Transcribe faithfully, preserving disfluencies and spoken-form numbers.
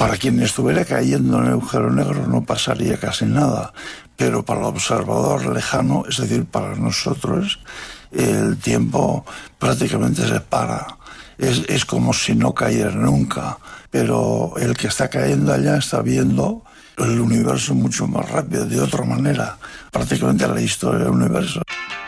Para quien estuviera cayendo en el agujero negro no pasaría casi nada, pero para el observador lejano, es decir, para nosotros, el tiempo prácticamente se para. Es, es como si no cayera nunca, pero el que está cayendo allá está viendo el universo mucho más rápido, de otra manera, prácticamente la historia del universo.